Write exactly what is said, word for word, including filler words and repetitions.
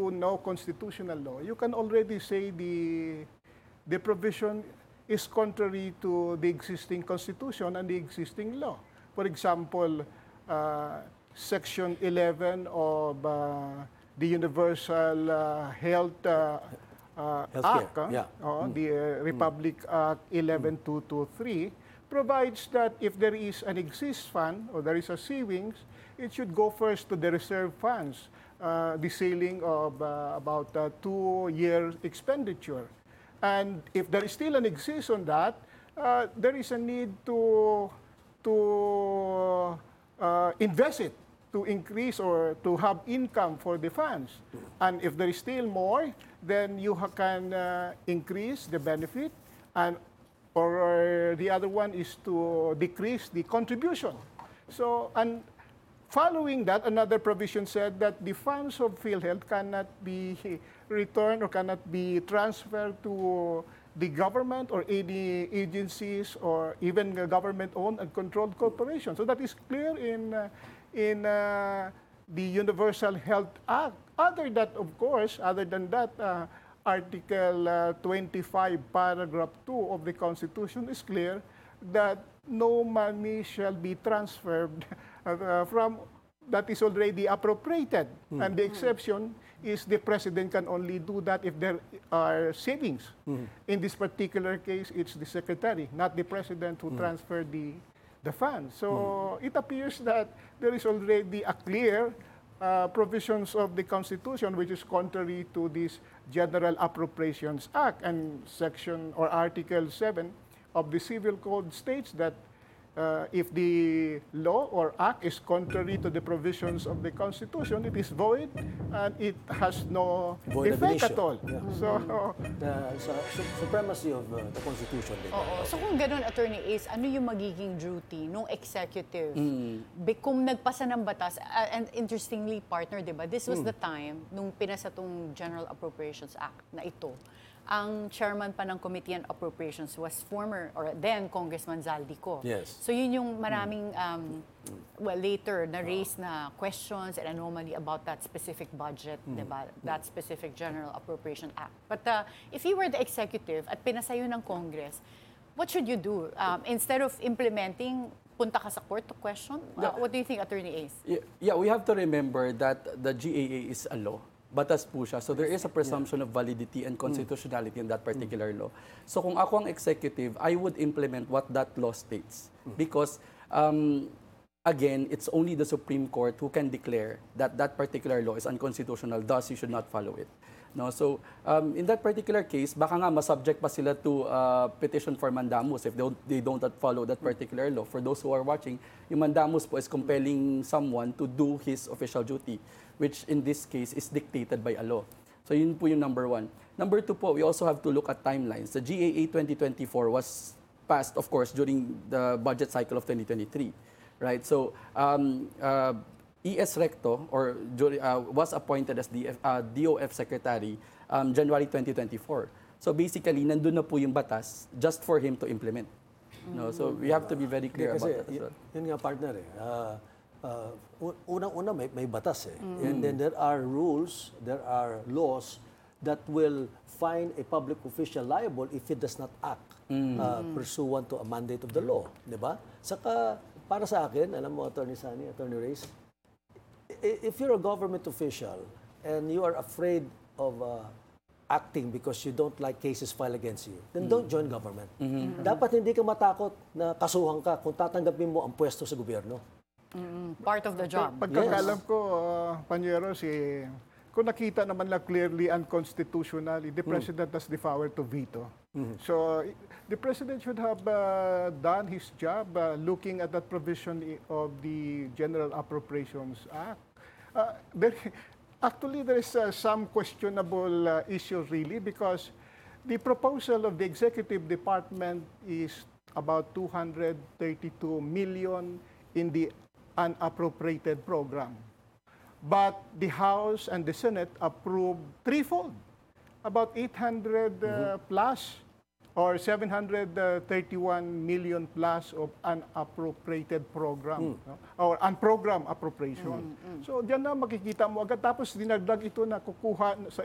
you know constitutional law, you can already say the the provision is contrary to the existing constitution and the existing law. For example, uh, Section eleven of uh, the Universal uh, Health uh, uh, Act, uh, yeah. uh, the uh, Republic Act eleven two twenty-three, provides that if there is an exist fund or there is a savings, it should go first to the reserve funds, uh, the ceiling of uh, about uh, two-year expenditure. And if there is still an exist on that, uh, there is a need to to uh, invest it, to increase or to have income for the funds. And if there is still more, then you ha- can uh, increase the benefit, and or the other one is to decrease the contribution. So, and following that, another provision said that the funds of PhilHealth cannot be returned or cannot be transferred to the government or any agencies or even government-owned and controlled corporations. So that is clear in uh, in uh, the Universal Health Act. Other that, of course, other than that, uh, Article uh, twenty-five, Paragraph two of the Constitution is clear that no money shall be transferred uh, from that is already appropriated. Mm. And the exception is the President can only do that if there are savings. Mm. In this particular case, it's the Secretary, not the President, who mm. transferred the, the funds. So mm. it appears that there is already a clear uh, provisions of the Constitution which is contrary to this General Appropriations Act. And Section or Article seven of the Civil Code states that Uh, if the law or act is contrary to the provisions of the Constitution, it is void and it has no Void effect ab at all. initio. Yeah. So, The su- su- supremacy of uh, the Constitution. Din. Oo. So kung gano'n, Attorney Ace, ano yung magiging duty ng executive? Be- Kung nagpasa ng batas, uh, and interestingly, partner, di ba, this was the time nung pinasa tong General Appropriations Act na ito. Ang chairman pa ng Committee on Appropriations was former, or then, Congressman Zaldico. Yes. So yun yung maraming, um, well, later, na-raise na questions and anomaly about that specific budget, mm. diba? That specific General Appropriation Act. But uh, if you were the executive at pinasayo ng Congress, what should you do? Um, instead of implementing, punta ka sa court to question? Uh, what do you think, Attorney Ace? Yeah, yeah, we have to remember that the G A A is a law. Batas po siya. So there is a presumption of validity and constitutionality in that particular law. So kung ako ang executive, I would implement what that law states. Because, um, again, it's only the Supreme Court who can declare that that particular law is unconstitutional, thus you should not follow it. No, so um, in that particular case, baka nga masubject pa sila to uh, petition for mandamus if they don't, they don't follow that particular law. For those who are watching, yung mandamus po is compelling someone to do his official duty, which in this case is dictated by a law. So yun po yung number one. Number two po, we also have to look at timelines. The G A A twenty twenty-four was passed, of course, during the budget cycle of twenty twenty-three, right? So um, uh, E S Recto or uh, was appointed as the uh, D O F Secretary um, January twenty twenty-four. So basically, nandun na po yung batas just for him to implement. No, so we have to be very clear Kasi, about that as well. Yun nga, partner eh. Uh, uh, unang-una may, may batas eh. Mm. And then there are rules, there are laws that will fine a public official liable if he does not act mm. uh, pursuant to a mandate of the law. Diba? Saka, para sa akin, alam mo, Attorney Sani, Attorney Reyes, if you're a government official and you are afraid of uh, acting because you don't like cases filed against you, then mm. don't join government. Mm-hmm. Dapat hindi ka matakot na kasuhan ka kung tatanggapin mo ang pwesto sa gobyerno. Mm-hmm. Part of the job. Pagkakalam ko, uh, Panyero, si, kung nakita naman lang clearly unconstitutional, the President mm. has the power to veto. Mm-hmm. So the President should have uh, done his job uh, looking at that provision of the General Appropriations Act. Uh, there, actually, there is uh, some questionable uh, issues really because the proposal of the Executive Department is about two hundred thirty-two million in the unappropriated program. But the House and the Senate approved threefold, about eight hundred uh, mm-hmm. plus or seven hundred thirty-one million plus of unappropriated program no? or unprogrammed appropriation. So diyan na makikita mo agad tapos dinagdag ito na kukuha sa